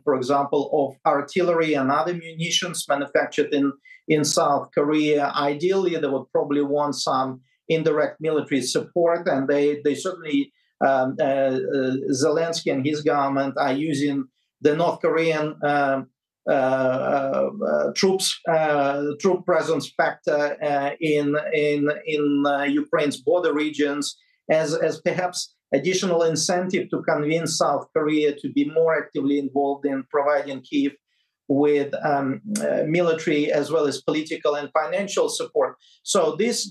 for example, of artillery and other munitions manufactured in South Korea. Ideally, they would probably want some indirect military support, and they certainly, Zelensky and his government are using the North Korean troop presence factor in Ukraine's border regions as perhaps additional incentive to convince South Korea to be more actively involved in providing Kyiv with military as well as political and financial support. So this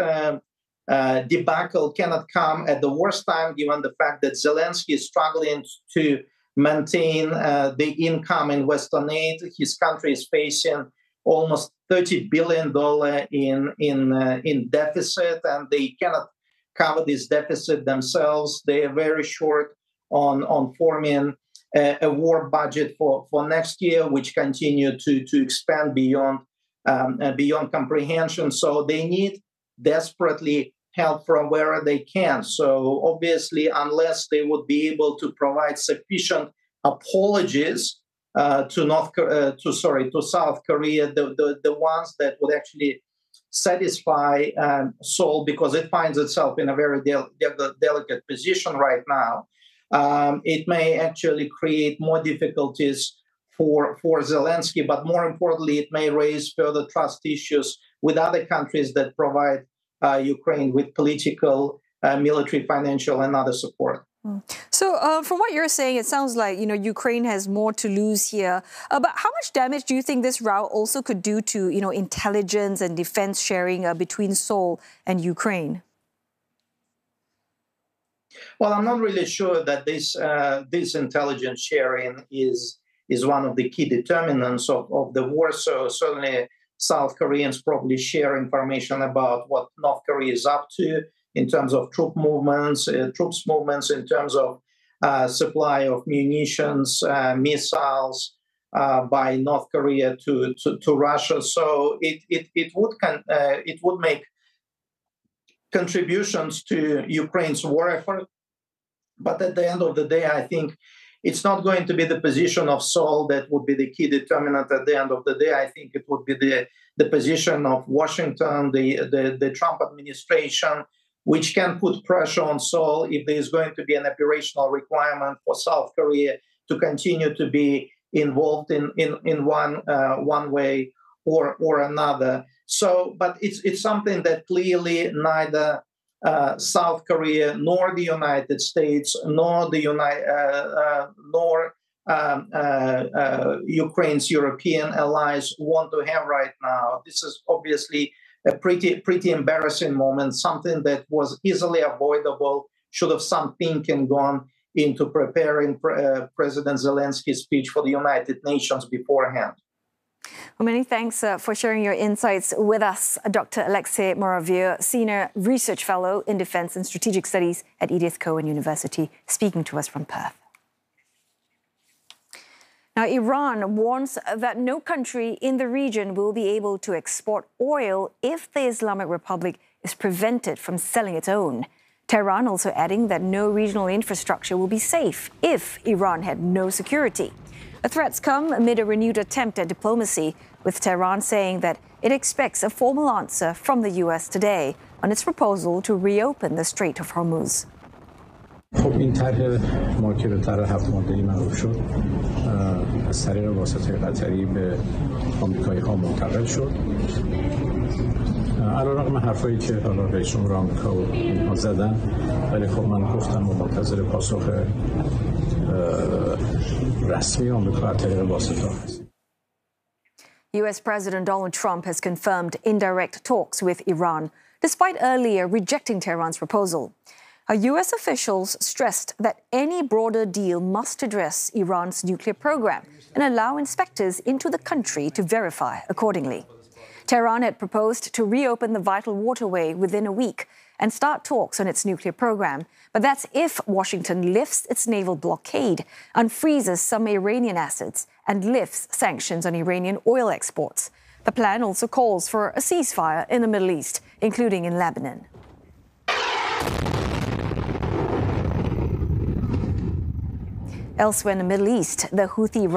debacle cannot come at the worst time, given the fact that Zelensky is struggling to maintain the income in Western aid. His country is facing almost $30 billion in deficit, and they cannot cover this deficit themselves. They are very short on forming a war budget for next year, which continue to expand beyond comprehension. So they need desperately help from wherever they can. So obviously, unless they would be able to provide sufficient apologies to South Korea, the ones that would actually satisfy Seoul, because it finds itself in a very delicate position right now, it may actually create more difficulties for Zelensky, but more importantly, it may raise further trust issues with other countries that provide Ukraine with political, military, financial, and other support. So from what you're saying, it sounds like, Ukraine has more to lose here. But how much damage do you think this rout also could do to, intelligence and defense sharing between Seoul and Ukraine? Well, I'm not really sure that this intelligence sharing is one of the key determinants of the war. So certainly South Koreans probably share information about what North Korea is up to in terms of troops movements, in terms of supply of munitions, missiles by North Korea to Russia. So it would make contributions to Ukraine's war effort. But at the end of the day, I think it's not going to be the position of Seoul that would be the key determinant at the end of the day. I think it would be the position of Washington, the Trump administration, which can put pressure on Seoul if there is going to be an operational requirement for South Korea to continue to be involved in one way or another. So, but it's something that clearly neither South Korea nor the United States nor Ukraine's European allies want to have right now. This is obviously a pretty embarrassing moment, something that was easily avoidable, should have some thinking gone into preparing President Zelensky's speech for the United Nations beforehand. Well, many thanks for sharing your insights with us, Dr. Alexei Muravyev, Senior Research Fellow in Defense and Strategic Studies at Edith Cowan University, speaking to us from Perth. Now, Iran warns that no country in the region will be able to export oil if the Islamic Republic is prevented from selling its own. Tehran also adding that no regional infrastructure will be safe if Iran had no security. The threats come amid a renewed attempt at diplomacy, with Tehran saying that it expects a formal answer from the U.S. today on its proposal to reopen the Strait of Hormuz. خب این طرح ما که به طرح 7 ماده‌ای معروف شد از طریق واسطه قطری به آمریکایی‌ها منتقل شد. علیرغم حرفایی که حالا رئیس جمهور آمریکا و اینها زدن، ولی خب من گفتم و منتظر پاسخ رسمی آمریکا از طریق واسطه هست. U.S. President Donald Trump has confirmed indirect talks with Iran, despite earlier rejecting Tehran's proposal. U.S. officials stressed that any broader deal must address Iran's nuclear program and allow inspectors into the country to verify accordingly. Tehran had proposed to reopen the vital waterway within a week and start talks on its nuclear program. But that's if Washington lifts its naval blockade, unfreezes some Iranian assets, and lifts sanctions on Iranian oil exports. The plan also calls for a ceasefire in the Middle East, including in Lebanon. Elsewhere in the Middle East, the Houthi